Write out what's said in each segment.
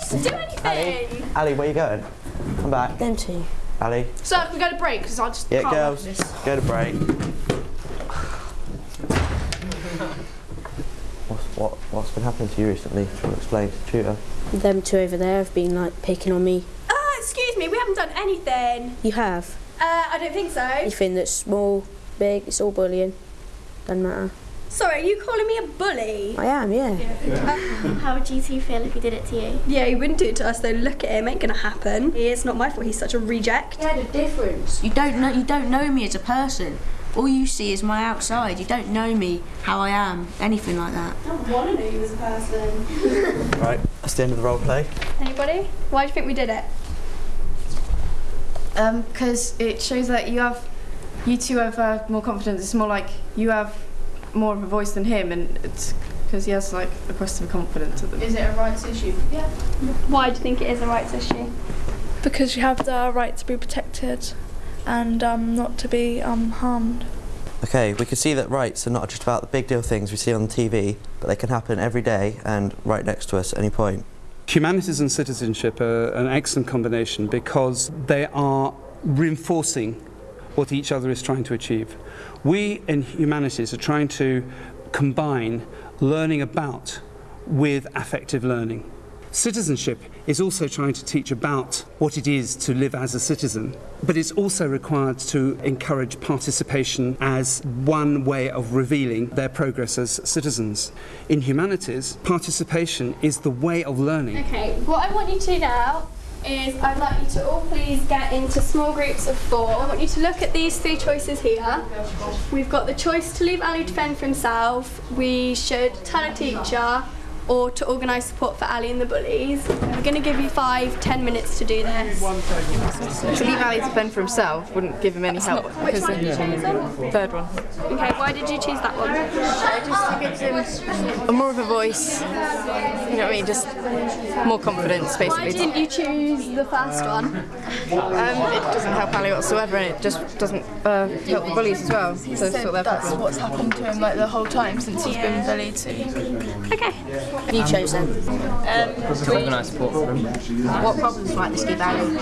Do anything! Ali, where you going? Come back. Them two. Ali. So can we go to break? Because I just Yeah, can't girls, work this. go to break. What's been happening to you recently? Do you want to explain to the tutor? Them two over there have been like picking on me. Excuse me, we haven't done anything. You have. I don't think so. Anything that's small, big, it's all bullying. Doesn't matter. Sorry, are you calling me a bully? I am, yeah. How would you two feel if he did it to you? Yeah, he wouldn't do it to us though. Look at him, ain't gonna happen. It's not my fault. He's such a reject. Yeah, the difference. You don't know me as a person. All you see is my outside. You don't know me, how I am, anything like that. I don't want to know you as a person. Right, that's the end of the role play. Anybody? Why do you think we did it? Because it shows that you two have more confidence. It's more like you have more of a voice than him, and it's because he has like a question of confidence at them. Is it a rights issue? Yeah. Why do you think it is a rights issue? Because you have the right to be protected and not to be harmed. Okay, we can see that rights are not just about the big deal things we see on TV, but they can happen every day and right next to us at any point. Humanities and citizenship are an excellent combination because they are reinforcing what each other is trying to achieve. We in humanities are trying to combine learning about with affective learning. Citizenship is also trying to teach about what it is to live as a citizen, but it's also required to encourage participation as one way of revealing their progress as citizens. In humanities, participation is the way of learning. Okay, what I want you to do now is I'd like you to all please get into small groups of 4. I want you to look at these 3 choices here. We've got the choice to leave Ali to fend for himself, we should tell a teacher, or to organise support for Ali and the bullies. We're going to give you 5-10 minutes to do this. To leave Ali to fend for himself wouldn't give him any help. Which one did you choose then? Third one. Okay, why did you choose that one? It just gives him more of a voice. You know what I mean? Just more confidence, basically. Why didn't you choose the first one? It doesn't help Ali whatsoever, and it just doesn't help the bullies as well. So That's what's happened to him like the whole time since he's been bullied too. Okay. You chose them. To organise support for them. What problems might this give Ali?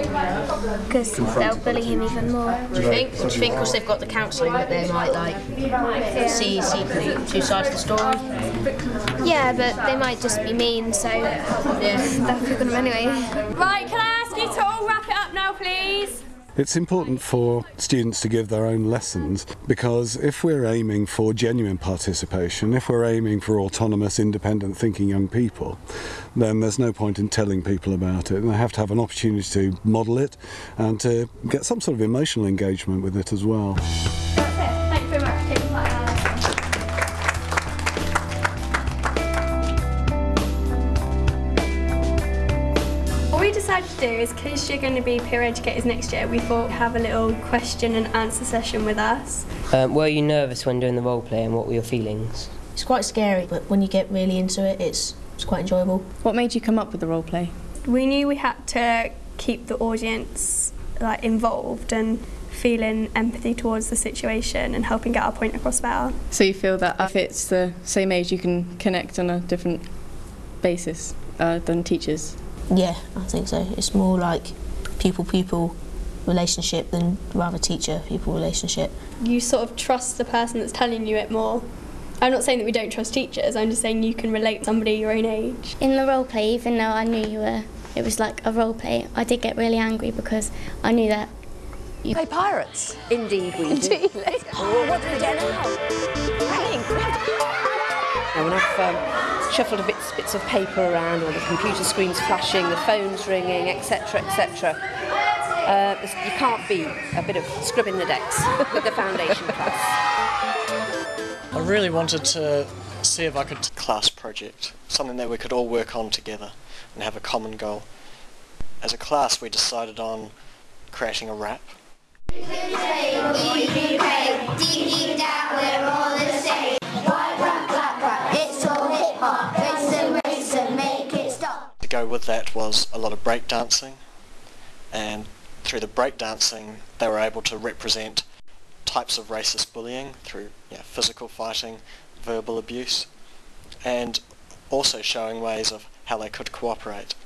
Because they'll bully him even more. Do you think because they've got the counselling that they might like see 2 sides of the story? Yeah, but they might just be mean, so they'll pick on him anyway. Right, can I ask you to all wrap it up now, please? It's important for students to give their own lessons because if we're aiming for genuine participation, if we're aiming for autonomous, independent thinking young people, then there's no point in telling people about it. And they have to have an opportunity to model it and to get some sort of emotional engagement with it as well. That's it. Thank you very much for taking part. What we decided to do is, because you're going to be peer educators next year, we thought we'd have a little question and answer session with us. Were you nervous when doing the role play, and what were your feelings? It's quite scary, but when you get really into it, it's quite enjoyable. What made you come up with the role play? We knew we had to keep the audience involved and feeling empathy towards the situation and helping get our point across better. So you feel that if it's the same age, you can connect on a different basis than teachers? Yeah, I think so. It's more like pupil-pupil relationship than rather teacher-pupil relationship. You sort of trust the person that's telling you it more. I'm not saying that we don't trust teachers, I'm just saying you can relate to somebody your own age. In the role play, even though I knew it was like a role play, I did get really angry because I knew that you Play pirates. Indeed we do. Oh, what do we do now? When I've shuffled bits of paper around, or the computer screen's flashing, the phone's ringing, etc., etc., you can't be a bit of scrub in the decks with the foundation class. I really wanted to see if I could class project, something that we could all work on together and have a common goal. As a class, we decided on creating a rap. To go with that was a lot of breakdancing, and through the breakdancing they were able to represent types of racist bullying through physical fighting, verbal abuse, and also showing ways of how they could cooperate.